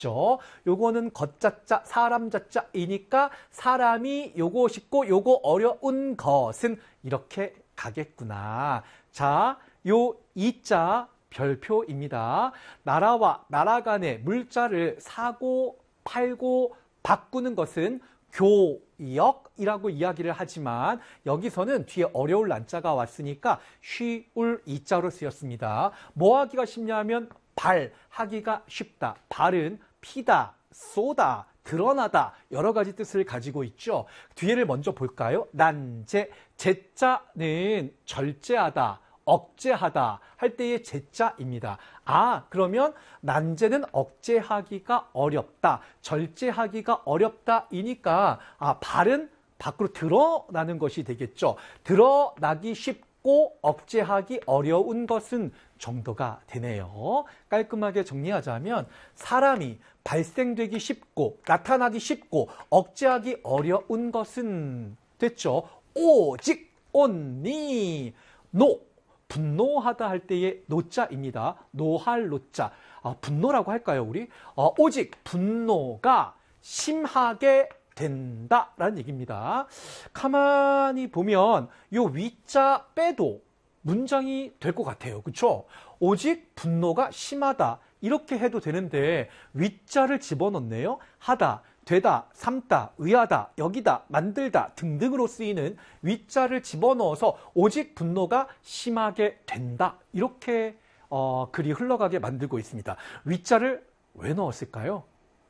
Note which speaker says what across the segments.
Speaker 1: 요거는 거자자 사람 자자이니까 사람이 요거 쉽고 요거 어려운 것은 이렇게 가겠구나. 자, 요 이자 별표입니다. 나라와 나라 간의 물자를 사고 팔고 바꾸는 것은 교역이라고 이야기를 하지만 여기서는 뒤에 어려울 난자가 왔으니까 쉬울 이자로 쓰였습니다. 뭐 하기가 쉽냐면 발, 하기가 쉽다. 발은 피다, 쏘다, 드러나다 여러 가지 뜻을 가지고 있죠. 뒤에를 먼저 볼까요? 난제, 제자는 절제하다, 억제하다 할 때의 제자입니다. 아, 그러면 난제는 억제하기가 어렵다, 절제하기가 어렵다이니까 발은 밖으로 드러나는 것이 되겠죠. 드러나기 쉽고 억제하기 어려운 것은 정도가 되네요. 깔끔하게 정리하자면 사람이 발생되기 쉽고 나타나기 쉽고 억제하기 어려운 것은 됐죠. 오직 only 노 분노하다 할 때의 노자입니다. 노할 노자. 분노라고 할까요, 우리? 오직 분노가 심하게 된다라는 얘기입니다. 가만히 보면 요 위자 빼도 문장이 될 것 같아요. 그렇죠? 오직 분노가 심하다. 이렇게 해도 되는데 위자를 집어넣네요. 하다, 되다, 삼다, 의하다, 여기다, 만들다 등등으로 쓰이는 위자를 집어넣어서 오직 분노가 심하게 된다. 이렇게 글이 흘러가게 만들고 있습니다. 위자를 왜 넣었을까요?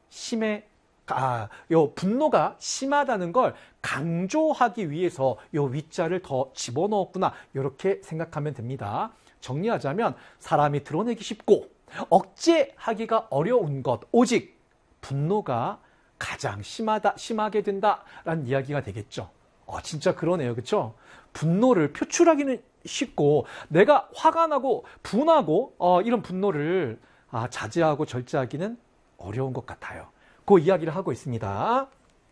Speaker 1: 요 분노가 심하다는 걸 강조하기 위해서 요 위자를 더 집어넣었구나. 이렇게 생각하면 됩니다. 정리하자면 사람이 드러내기 쉽고 억제하기가 어려운 것, 오직 분노가 가장 심하게 된다라는 이야기가 되겠죠. 진짜 그러네요. 그렇죠? 분노를 표출하기는 쉽고 내가 화가 나고 분하고 이런 분노를 자제하고 절제하기는 어려운 것 같아요. 그 이야기를 하고 있습니다.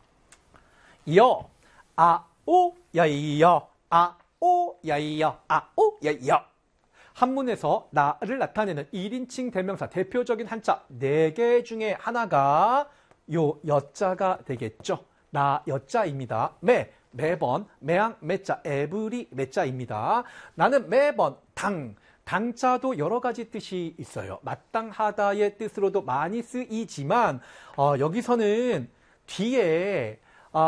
Speaker 1: 여, 오, 야이여, 오, 야이여, 오, 야이여. 한문에서 나를 나타내는 1인칭 대명사 대표적인 한자 4개 중에 하나가 요 여자가 되겠죠. 나 여자입니다. 매번, 매양, 매자, 에브리 매자입니다. 나는 매번 당자도 여러 가지 뜻이 있어요. 마땅하다의 뜻으로도 많이 쓰이지만 여기서는 뒤에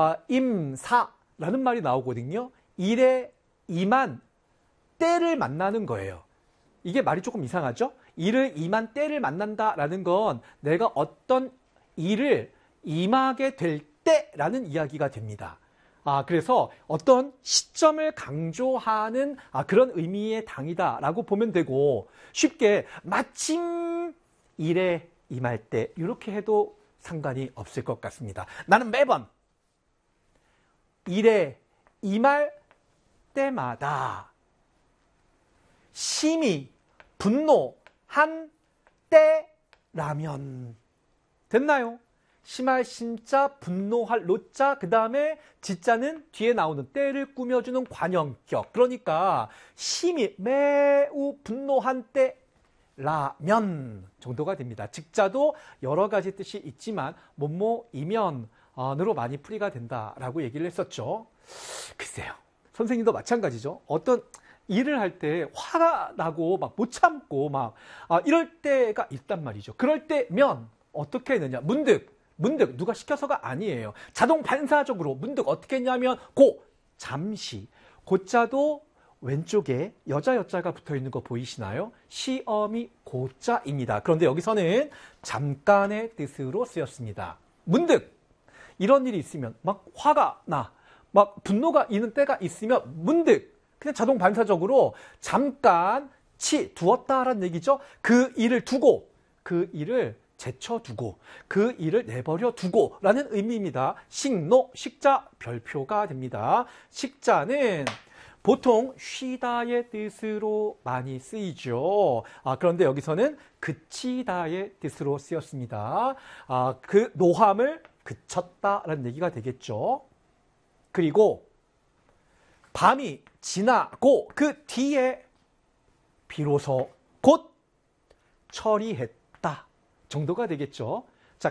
Speaker 1: 임사라는 말이 나오거든요. 일에 임한 때를 만나는 거예요. 이게 말이 조금 이상하죠? 일을 임한 때를 만난다라는 건 내가 어떤 일을 임하게 될 때라는 이야기가 됩니다. 그래서 어떤 시점을 강조하는 그런 의미의 당이다라고 보면 되고 쉽게 마침 일에 임할 때 이렇게 해도 상관이 없을 것 같습니다. 나는 매번 일에 임할 때마다 심히 분노한 때라면 됐나요? 심할 심자, 분노할 노자, 그 다음에 지자는 뒤에 나오는 때를 꾸며주는 관형격. 그러니까 심히 매우 분노한 때라면 정도가 됩니다. 직자도 여러 가지 뜻이 있지만 뭐뭐이면으로 많이 풀이가 된다라고 얘기를 했었죠. 글쎄요. 선생님도 마찬가지죠. 어떤 일을 할 때 화가 나고 막 못 참고 막 이럴 때가 있단 말이죠. 그럴 때면 어떻게 했느냐? 문득 누가 시켜서가 아니에요. 자동 반사적으로 문득 어떻게 했냐면 잠시 고자도 왼쪽에 여자가 붙어 있는 거 보이시나요? 시어미 고자입니다. 그런데 여기서는 잠깐의 뜻으로 쓰였습니다. 문득 이런 일이 있으면 막 화가 나, 막 분노가 있는 때가 있으면 문득 그냥 자동 반사적으로 잠깐 두었다라는 얘기죠. 그 일을 두고 그 일을 제쳐두고 그 일을 내버려 두고 라는 의미입니다. 식노, 식자 별표가 됩니다. 식자는 보통 쉬다의 뜻으로 많이 쓰이죠. 그런데 여기서는 그치다의 뜻으로 쓰였습니다. 그 노함을 그쳤다라는 얘기가 되겠죠. 그리고 밤이 지나고 그 뒤에 비로소 곧 처리했다 정도가 되겠죠.